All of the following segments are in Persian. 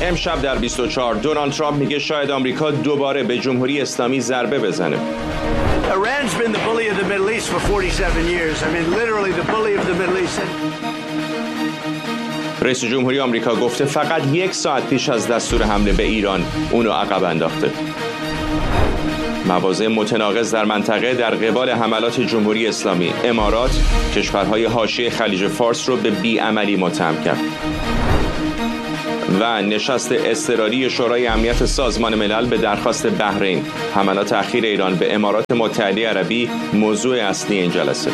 امشب در 24 دونالد ترامپ میگه شاید آمریکا دوباره به جمهوری اسلامی ضربه بزنه. Iran's been the bully of the Middle East for 47 years. I mean, literally the bully of the Middle East. رئیس جمهوری آمریکا گفته فقط 1 ساعت پیش از دستور حمله به ایران اونو عقب انداخته. مواضع متناقض در منطقه در قبال حملات جمهوری اسلامی. امارات کشورهای حاشیه خلیج فارس رو به بیعملی متهم کرد. و نشست اضطراری شورای امنیت سازمان ملل به درخواست بحرین. حملات اخیر ایران به امارات متحده عربی موضوع اصلی این جلسه.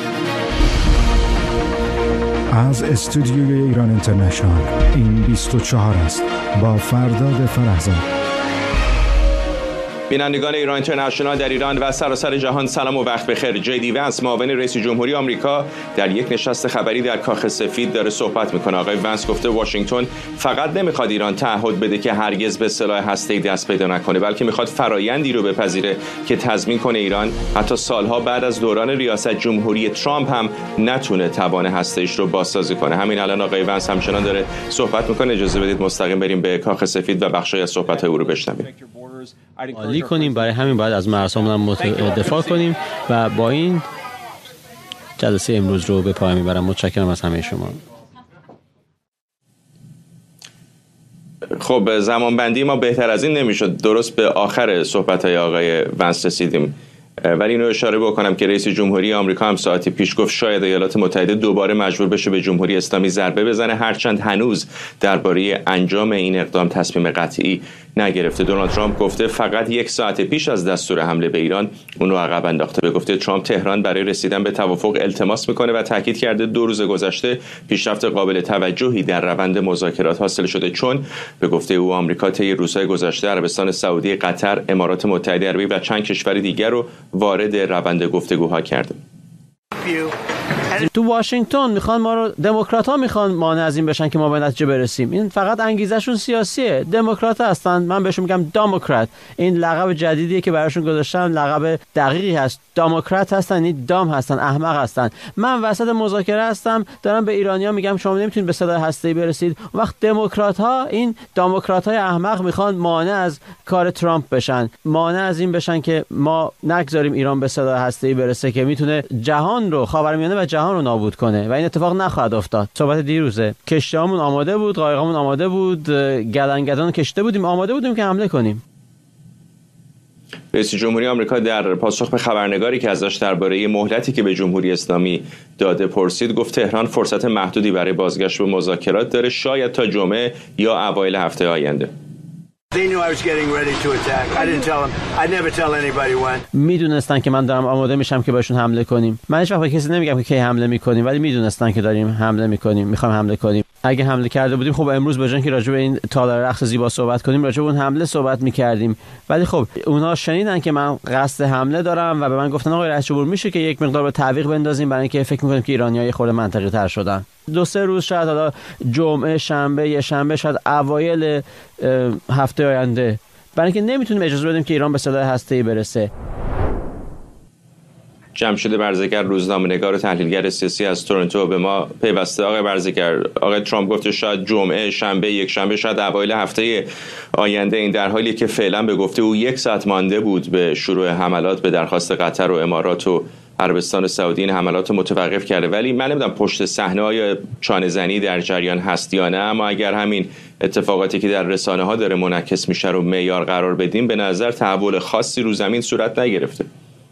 از استودیوی ایران اینترنشنال این 24 است با فرداد فرهزاد. بینندگان ایران اینترنشنال در ایران و سراسر جهان سلام و وقت بخیر. جی ونس معاون رئیس جمهوری آمریکا در یک نشست خبری در کاخ سفید داره صحبت میکنه. آقای ونس گفته واشنگتن فقط نمیخواد ایران تعهد بده که هرگز به سلاح هسته‌ای دست پیدا نکنه، بلکه میخواد فرایندی رو بپذیره که تضمین کنه ایران حتی سالها بعد از دوران ریاست جمهوری ترامپ هم نتونه توان هسته‌ایش رو بازسازی کنه. همین الان آقای ونس همچنان داره صحبت میکنه. اجازه بدید مستقیم بریم به کاخ سفید و بخشی از صحبت‌های او رو بشنویم. عالی کنیم، برای همین باید از مرزهامون دفاع کنیم و با این جلسه امروز رو به پایان میبرم. متشکرم از همه شما. خب زمان بندی ما بهتر از این نمیشد. درست به آخر صحبت‌های آقای ونس رسیدیم، ولی اینو اشاره بکنم که رئیس جمهوری آمریکا هم ساعتی پیش گفت شاید ایالات متحده دوباره مجبور بشه به جمهوری اسلامی ضربه بزنه، هرچند هنوز درباره انجام این اقدام تصمیم قطعی نگرفته. دونالد ترامپ گفته فقط 1 ساعت پیش از دستور حمله به ایران اونو عقب انداخته. به گفته ترامپ تهران برای رسیدن به توافق التماس میکنه و تاکید کرده 2 روز گذشته پیشرفت قابل توجهی در روند مذاکرات حاصل شده، چون به گفته او آمریکا طی روزهای گذشته عربستان سعودی، قطر، امارات متحده عربی و چند کشور دیگر رو وارد روند گفتگوها کرده. تو واشنگتن میخوان ما رو، دموکرات‌ها میخوان مانع از این بشن که ما به نتیجه برسیم. این فقط انگیزشون سیاسیه. دموکرات هستن، من بهشون میگم دموکرات. این لقب جدیدیه که براشون گذاشتن، لقب دقیقی هست. دموکرات هستن، این دام هستن، احمق هستن. من وسط مذاکره هستم، دارم به ایرانی‌ها میگم شما نمیتونید به سلاح هسته‌ای برسید. وقت دموکرات‌ها، این دموکرات‌های احمق میخوان مانع از کار ترامپ بشن، مانع از این بشن که ما نگذاریم ایران به سلاح هسته‌ای برسه که میتونه جهان رو، خاورمیانه و جهان رو نابود کنه و این اتفاق نخواهد افتاد. صحبت دیروزه، کشتیامون آماده بود، قایقامون آماده بود، گدن کشته بودیم، آماده بودیم که حمله کنیم. رئیس جمهوری آمریکا در پاسخ به خبرنگاری که ازش درباره مهلتی که به جمهوری اسلامی داده پرسید، گفت تهران فرصت محدودی برای بازگشت به مذاکرات داره، شاید تا جمعه یا اوایل هفته آینده. میدونستن که من دارم آماده میشم که بهشون حمله کنیم. من هیچ وقت به کسی نمیگم که کی حمله میکنیم، ولی میدونستن که داریم حمله میکنیم، میخوایم حمله کنیم. اگه حمله کرده بودیم خب امروز به جای اینکه راجع به این تالار رقص زیبا صحبت کنیم، راجع به اون حمله صحبت میکردیم. ولی خب اونها شنیدن که من قصد حمله دارم و به من گفتن آقای رئیس جمهور میشه که یک مقدار به تعویق بندازیم، برای اینکه فکر میکنیم که ایرانی‌ها یه خورده منطقی تر شدن. 2-3 روز شاید، حالا جمعه، شنبه، یه شنبه، شاید اوایل هفته آینده، برای اینکه نمیتونیم اجازه بدیم که ایران به سلاح هسته‌ای برسه. جمشید برزگر، روزنامه‌نگار و تحلیلگر سیاسی از تورنتو به ما پیوسته. آقای برزگر، آقای ترامپ گفته شاید جمعه، شنبه، یک شنبه، شاید اوایل هفته آینده. این در حالی که فعلا به گفته او 1 ساعت مانده بود به شروع حملات به درخواست قطر و امارات و عربستان سعودی این حملات متوقف کرده. ولی من نمیدونم پشت صحنه های چانه‌زنی در جریان هست یا نه، اما اگر همین اتفاقاتی که در رسانه ها داره منعکس میشه رو معیار قرار بدیم، به نظر تحول خاصی رو زمین صورت نگرفته.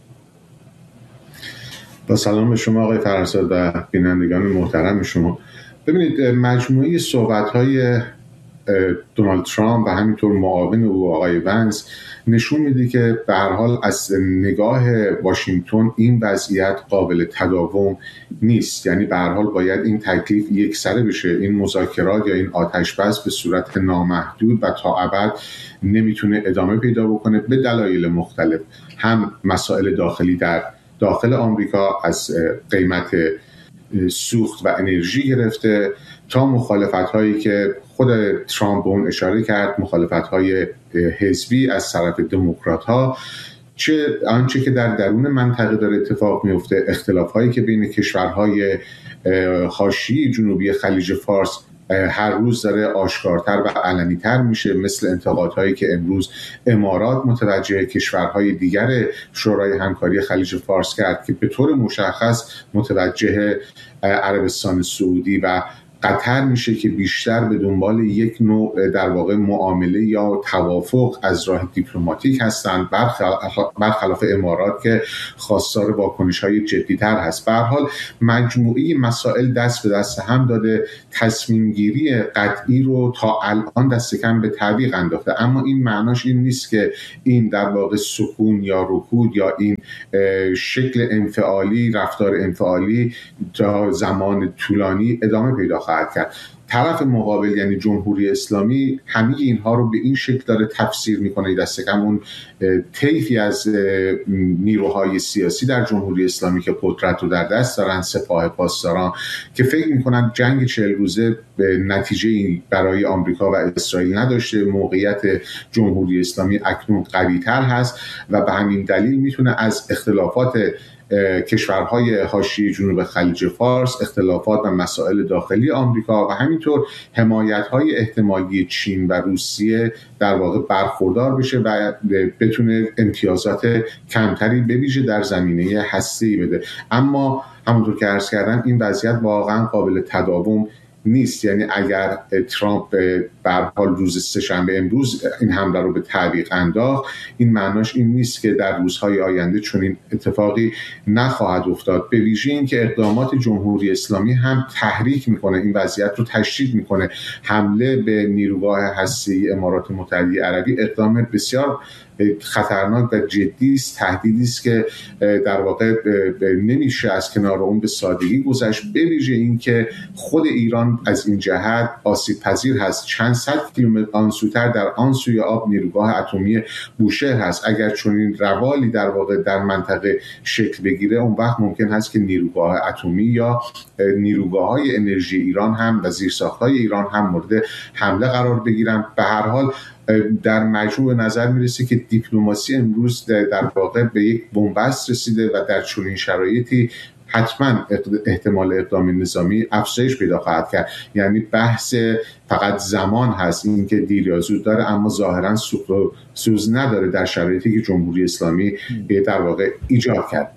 با سلام به شما آقای فرهزاد و بینندگان محترم شما. ببینید، مجموعه صحبت‌های دونالد ترامپ و همینطور معاون او آقای ونس نشون میده که به هر حال از نگاه واشنگتن این وضعیت قابل تداوم نیست. یعنی به هر حال باید این تکلیف یکسره بشه. این مذاکرات یا این آتش بس به صورت نامحدود و تا ابد نمیتونه ادامه پیدا بکنه به دلایل مختلف. هم مسائل داخلی در داخل آمریکا، از قیمت سوخت و انرژی گرفته تا مخالفت‌هایی که خود ترامپ اون اشاره کرد، مخالفت‌های حزبی از طرف دموکرات‌ها، چه آنچه که در درون منطقه داره اتفاق میفته، اختلاف‌هایی که بین کشورهای حاشیه جنوبی خلیج فارس هر روز داره آشکارتر و علنی‌تر میشه، مثل انتقادهایی که امروز امارات متوجه کشورهای دیگر شورای همکاری خلیج فارس کرد که به طور مشخص متوجه عربستان سعودی و قطر میشه که بیشتر به دنبال یک نوع در واقع معامله یا توافق از راه دیپلماتیک هستند، برخلاف امارات که خواستار واکنش‌های جدی‌تر هست. به هر حال مجموعه مسائل دست به دست هم داده، تصمیم گیری قطعی رو تا الان دست کم به تعویق انداخته، اما این معناش این نیست که این در واقع سکون یا رکود یا این شکل انفعالی، رفتار انفعالی تا زمان طولانی ادامه پیدا خواهد کرد. طرف مقابل یعنی جمهوری اسلامی همه اینها رو به این شکل داره تفسیر میکنه، دست کم اون طیفی از نیروهای سیاسی در جمهوری اسلامی که قدرت رو در دست دارن، سپاه پاسداران، که فکر میکنن جنگ 40 روزه به نتیجه برای آمریکا و اسرائیل نداشته، موقعیت جمهوری اسلامی اکنون قوی تر هست و به همین دلیل میتونه از اختلافات کشورهای حاشیه جنوب خلیج فارس، اختلافات و مسائل داخلی آمریکا و همینطور حمایت‌های احتمالی چین و روسیه در واقع برخوردار بشه و بتونه امتیازات کمتری به ویژه در زمینه هسته‌ای بده. اما همونطور که عرض کردم این وضعیت واقعا قابل تداوم نیست. یعنی اگر ترامپ به هر حال روز سه‌شنبه امروز این حمله رو به تعویق انداخت، این معناش این نیست که در روزهای آینده چنین اتفاقی نخواهد افتاد. به ویژه این که اقدامات جمهوری اسلامی هم تحریک میکنه، این وضعیت رو تشدید میکنه. حمله به نیروگاه هسته‌ای امارات متحده عربی اقدام بسیار خطرناک و جدی است، تهدیدی است که در واقع نمیشه از کنار اون به سادگی گذشت. به ویژه این که خود ایران از این جهت آسیب پذیر هست. چند صد کیلومتر آنسوتر در آن سوی آب نیروگاه اتمی بوشهر هست. اگر چنین روالی در واقع در منطقه شکل بگیره، اون وقت ممکن هست که نیروگاه اتمی یا نیروگاه‌های انرژی ایران هم و زیرساخت‌های ایران هم مورد حمله قرار بگیرن. به هر حال در مجموع نظر میرسه که دیپلماسی امروز در واقع به یک بنبست رسیده و در چنین شرایطی حتما احتمال اقدام نظامی افزایش پیدا خواهد کرد. یعنی بحث فقط زمان هست، این که دیر یا زود داره، اما ظاهرا سوز نداره در شرایطی که جمهوری اسلامی در واقع ایجاد کرد.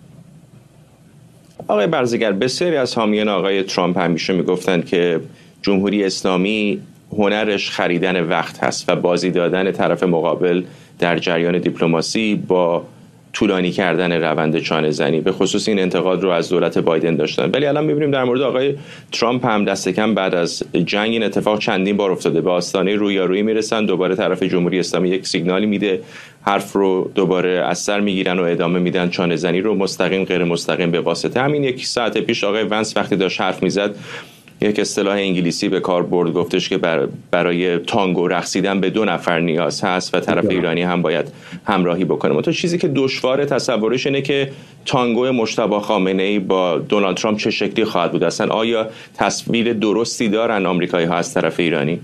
آقای برزگر، بسیاری از حامیان آقای ترامپ همیشه میگفتند که جمهوری اسلامی هنرش خریدن وقت هست و بازی دادن طرف مقابل در جریان دیپلماسی با طولانی کردن روند چانه زنی. به خصوص این انتقاد رو از دولت بایدن داشتن، ولی الان می‌بینیم در مورد آقای ترامپ هم دست کم بعد از جنگ این اتفاق چندین بار افتاده. به آستانه رویارویی میرسن، دوباره طرف جمهوری اسلامی یک سیگنالی میده، حرف رو دوباره از سر میگیرن و ادامه میدن چانه زنی رو، مستقیم غیر مستقیم به واسطه. همین یک ساعت پیش آقای ونس وقتی داشت حرف میزد یک اصطلاح انگلیسی به کار برد، گفتش که برای تانگو رقصیدن به 2 نفر نیاز هست و طرف ایرانی هم باید همراهی بکنه. تو چیزی که دشوار تصورش اینه که تانگو مجتبی خامنه‌ای با دونالد ترامپ چه شکلی خواهد بود. اصلا آیا تصویر درستی دارن آمریکایی ها از طرف ایرانی؟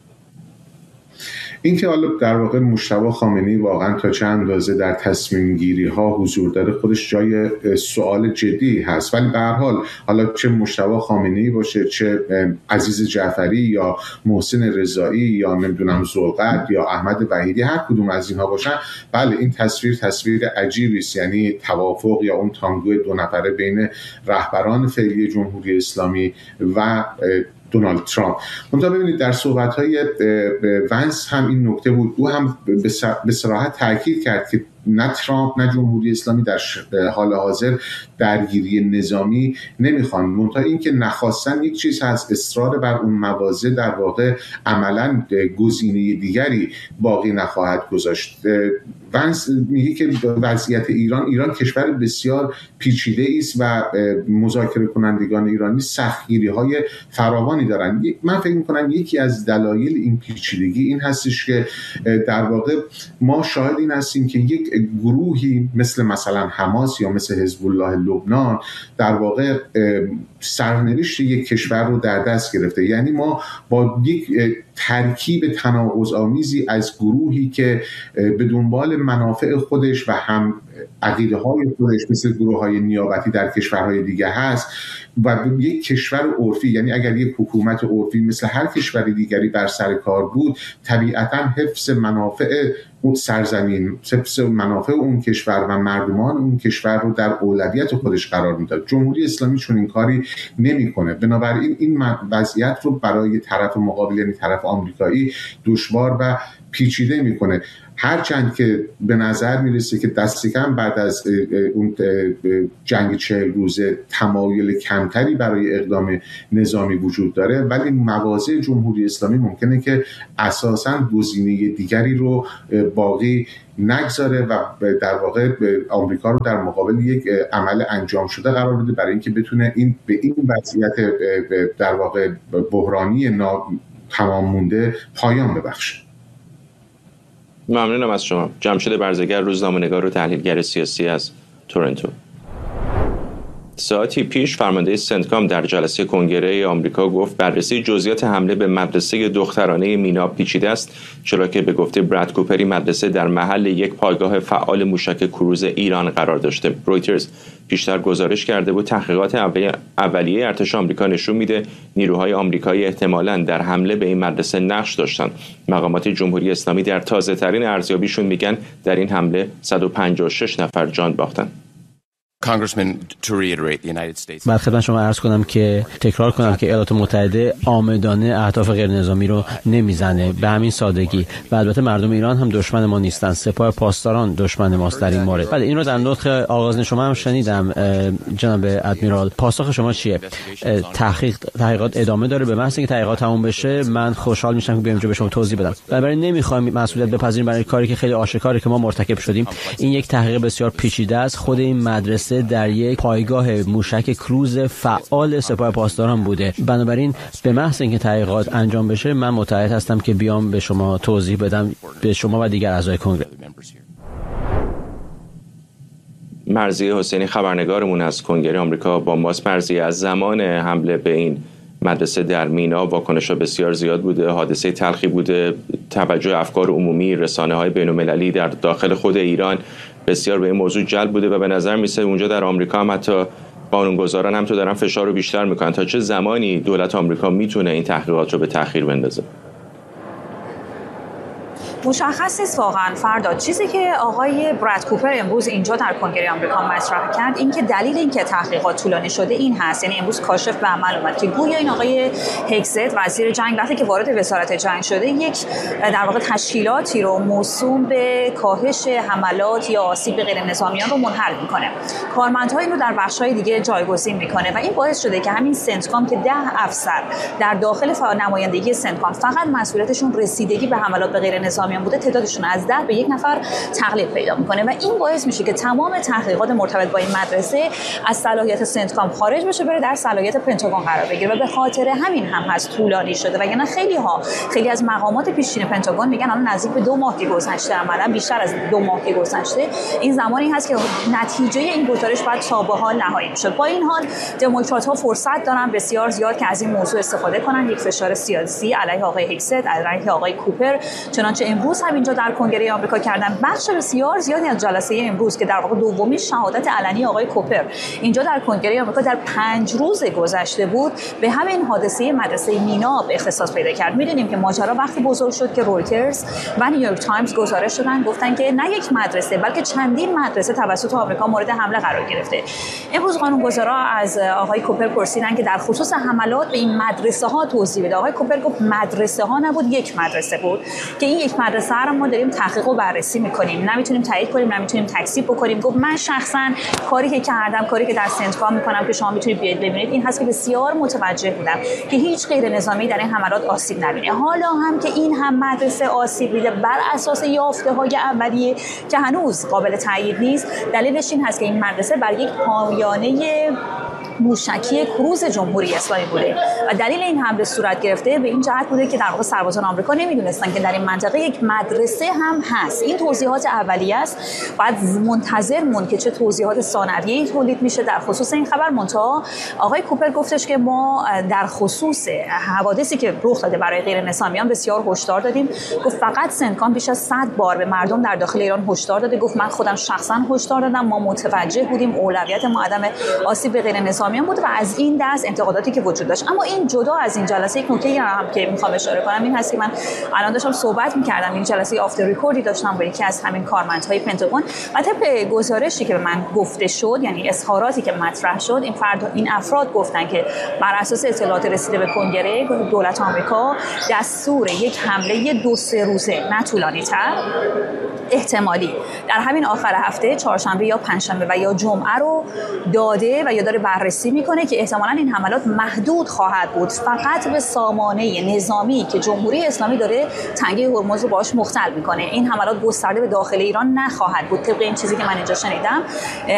این که حالا در واقع مجتبی خامنه‌ای واقعا تا چه اندازه در تصمیم گیری ها حضور داره خودش جای سوال جدی هست، ولی به هر حال حالا چه مجتبی خامنه‌ای باشه، چه عزیز جعفری یا محسن رضایی یا نمیدونم زلقت یا احمد وحیدی، هر کدوم از اینها باشن، بله این تصویر عجیبی است. یعنی توافق یا اون تانگو 2 نفره بین رهبران فعلی جمهوری اسلامی و دونالد ترامپ. منتها ببینید در صحبت‌های ونس هم این نکته بود، او هم به صراحت تاکید کرد که نه ترامپ نه جمهوری اسلامی در حال حاضر درگیری نظامی نمیخوان. منتها این که نخواستن یک چیز هست، اصرار بر اون مواضع در واقع عملاً گزینه دیگری باقی نخواهد گذاشت. ونس میگه که وضعیت ایران کشور بسیار پیچیده است و مذاکره کنندگان ایرانی سختگیری‌های فراوانی دارند. من فکر می‌کنم یکی از دلایل این پیچیدگی این هستش که در واقع ما شاهد این هستیم که یک گروهی مثلا حماس یا مثل حزب الله لبنان در واقع سرنوشت یک کشور رو در دست گرفته. یعنی ما با یک ترکیب تناقض‌آمیزی از گروهی که به دنبال منافع خودش و هم عقیده های خودش مثل گروه های نیابتی در کشورهای دیگه هست و یک کشور عرفی، یعنی اگر یک حکومت عرفی مثل هر کشور دیگری بر سر کار بود، طبیعتا حفظ منافع اون سرزمین، حفظ منافع اون کشور و مردمان اون کشور رو در اولویت خودش قرار میداد. جمهوری اسلامی چون این کاری نمیکنه، بنابراین این وضعیت رو برای طرف مقابل یعنی طرف آمریکایی دشوار و پیچیده میکنه. هرچند که به نظر میرسه که دست کم بعد از اون جنگ 40 روزه تمایل کمتری برای اقدام نظامی وجود داره، ولی مواضع جمهوری اسلامی ممکنه که اساساً گزینه دیگری رو باقی نگذاره و در واقع آمریکا رو در مقابل یک عمل انجام شده قرار بده برای اینکه بتونه به این وضعیت در واقع بحرانی تمام مونده پایان ببخشه. ممنونم از شما. جمشید برزگر، روزنامه‌نگار و تحلیلگر سیاسی از تورنتو. ساعتی پیش فرمانده سنتکام در جلسه کنگره آمریکا گفت بررسی جزئیات حمله به مدرسه دخترانه مینا پیچیده است، چرا که به گفته براد کوپری مدرسه در محل یک پایگاه فعال موشک کروز ایران قرار داشته. رویترز پیشتر گزارش کرده بود تحقیقات اولیه ارتش آمریکا نشون میده نیروهای آمریکایی احتمالاً در حمله به این مدرسه نقش داشتند. مقامات جمهوری اسلامی در تازه‌ترین ارزیابیشون میگن در این حمله 156 نفر جان باختن. بعد خدمت شما عرض کنم که تکرار کنم که ایالات متحده عامدانه اهداف غیر نظامی رو نمیزنه به همین سادگی و البته مردم ایران هم دشمن ما نیستن، سپاه پاسداران دشمن ماست در این مورد. بله این رو در نطق آغازین شما هم شنیدم جناب ادمیرال. پاسخ شما چیه؟ تحقیقات ادامه داره، به محض اینکه تحقیقات تموم بشه من خوشحال میشم که بیام اینجا به شما توضیح بدم. بنابراین نمیخوایم مسئولیت بپذیریم برای کاری که خیلی آشکاره که ما مرتکب شدیم. این یک تحقیق بسیار پیچیده است. خود این مدرسه در یک پایگاه موشک کروز فعال سپاه پاسداران بوده. بنابراین به محض اینکه تحقیقات انجام بشه من متعهد هستم که بیام به شما توضیح بدم، به شما و دیگر اعضای کنگره. مرضیه حسینی خبرنگارمون از کنگره آمریکا با ماست. مرضیه، از زمان حمله به این مدرسه در مینا واکنش‌ها بسیار زیاد بوده، حادثه تلخی بوده، توجه افکار عمومی، رسانه‌های بین‌المللی در داخل خود ایران بسیار به این موضوع جلب بوده و به نظر میسه اونجا در آمریکا هم حتی قانونگذاران هم تو دارن فشار رو بیشتر میکنن. تا چه زمانی دولت آمریکا میتونه این تحقیقات رو به تأخیر بندازه؟ مشخص نیست واقعا فردا. چیزی که آقای براد کوپر امروز اینجا در کنگره آمریکا مطرح کرد این که دلیل اینکه تحقیقات طولانی شده این هست، یعنی امروز کاشف به عمل اومد که گویا این آقای هگزت وزیر جنگ وقتی که وارد وزارت جنگ شده یک در واقع تشکیلاتی رو موسوم به کاهش حملات یا آسیب به غیر نظامیان رو منحل میکنه، کارمندها این رو در بخش‌های دیگه جایگزین میکنه و این باعث شده که همین سنتکام که 10 افسر در داخل نمایندگی سنتکام فقط مسئولیتشون رسیدگی به حملات به غیر نظامیان بوده، تعدادشون از 10 به 1 نفر تقلیل پیدا میکنه و این باعث میشه که تمام تحقیقات مرتبط با این مدرسه از صلاحیت سنتکام خارج بشه، بره در صلاحیت پنتاگون قرار بگیره و به خاطر همین هم هست طولانی شده. و یعنی خیلی از مقامات پیشین پنتاگون میگن الان نزدیک به 2 ماه گذشته، عملاً بیشتر از 2 ماه گذشته، این زمانی هست که نتیجه این گزارش باید تا به حال نهایی بشه. با این حال دموکرات‌ها فرصت دارن بسیار زیاد که از این موضوع استفاده کنن، یک فشار سیاسی علیه آقای هگزت، علیه آقای کوپر، چنانچه امروز هم اینجا در کنگره آمریکا کردن. بخش بسیار زیادی از جلسه امروز که در واقع دومین شهادت علنی آقای کوپر اینجا در کنگره آمریکا در 5 روز گذشته بود، به همین حادثه مدرسه مینا اختصاص پیدا کرد. می‌دونیم که ماجرا وقتی بزرگ شد که رویترز و نیویورک تایمز گزارش دادن، گفتن که نه یک مدرسه بلکه چندین مدرسه توسط آمریکا مورد حمله قرار گرفته. امروز قانونگذارا از آقای کوپر پرسیدن که در خصوص حملات به این مدرسه‌ها توضیح بده. آقای کوپر گفت مدرسه‌ها نبود، یک مدرسه بود که این یک مدرسه رو ما داریم تحقیق و بررسی می‌کنیم، نمی‌تونیم تایید کنیم، نمی‌تونیم تکذیب بکنیم. گفت من شخصاً کاری که کردم، کاری که در سنتکام می‌کنم که شما می‌تونید بیاید ببینید این هست که بسیار متوجه بودم که هیچ غیر نظامی در این حملات آسیب نبینه. حالا هم که این هم مدرسه آسیب دیده بر اساس یافته‌های اولیه که هنوز قابل تایید نیست، دلیلش این هست که این مدرسه بر یک پایانه موشکی کروز جمهوری اسلامی بوده و دلیل این حمله صورت گرفته به این جهت بوده که در واقع سربازان آمریکا نمیدونستن که در این منطقه یک مدرسه هم هست. این توضیحات اولیه است، بعد منتظر موند که چه توضیحات ثانویه‌ای تولید میشه در خصوص این خبر. منتها آقای کوپر گفتش که ما در خصوص حوادثی که رخ داده برای غیر نظامیان بسیار هشدار دادیم. گفت فقط سنکان بیش از 100 بار به مردم در داخل ایران هشدار داده. گفت من خودم شخصا هشدار دادم، ما متوجه بودیم، اولویت ما عدم آسیب به غیر نظامیان بود و از این دست انتقاداتی که وجود داشت. اما این جدا از این جلسه یک نکته هم که میخوام اشاره کنم این هست که من الان داشتم صحبت میکردم، این جلسه آفتر ریکوردی داشتم با یکی از همین کارمندهای پنتاگون و طبق گزارشی که به من گفته شد، یعنی اظهاراتی که مطرح شد، این افراد گفتن که بر اساس اطلاعات رسیده به کنگره دولت آمریکا دستور یک حمله 2-3 روزه نه طولانی‌تر احتمالی در همین آخر هفته چهارشنبه یا پنجشنبه و یا جمعه رو داده و یا داره بررسی میکنه که احتمالاً این حملات محدود خواهد بود فقط به سامانه نظامی که جمهوری اسلامی داره تنگه هرمز رو باهاش مختل میکنه. این حملات گسترده به داخل ایران نخواهد بود طبق این چیزی که من اینجا شنیدم.